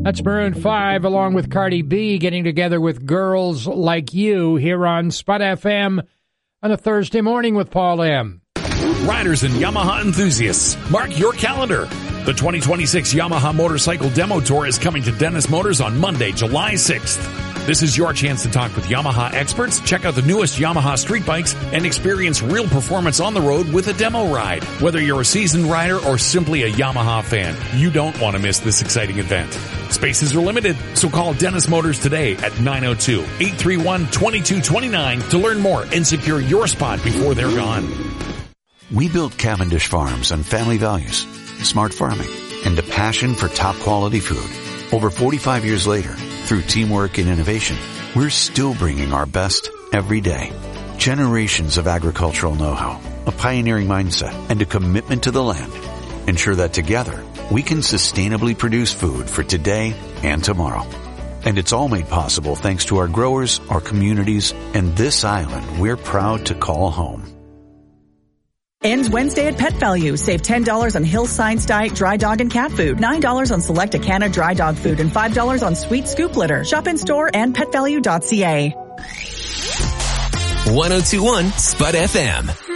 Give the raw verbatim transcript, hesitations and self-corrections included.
That's Maroon five along with Cardi B getting together with Girls Like You here on Spud F M on a Thursday morning with Paul M. Riders and Yamaha enthusiasts, mark your calendar. The twenty twenty-six Yamaha Motorcycle Demo Tour is coming to Dennis Motors on Monday, July sixth. This is your chance to talk with Yamaha experts, check out the newest Yamaha street bikes, and experience real performance on the road with a demo ride. Whether you're a seasoned rider or simply a Yamaha fan, you don't want to miss this exciting event. Spaces are limited, so call Dennis Motors today at nine oh two, eight three one, two two two nine to learn more and secure your spot before they're gone. We built Cavendish Farms on family values, smart farming, and a passion for top quality food. Over forty-five years later, through teamwork and innovation, we're still bringing our best every day. Generations of agricultural know-how, a pioneering mindset, and a commitment to the land ensure that together we can sustainably produce food for today and tomorrow. And it's all made possible thanks to our growers, our communities, and this island we're proud to call home. Ends Wednesday at Pet Value. Save ten dollars on Hill Science Diet dry dog and cat food, nine dollars on select Acana dry dog food, and five dollars on Sweet Scoop litter. Shop in store and pet value dot c a. one oh two point one Spud F M.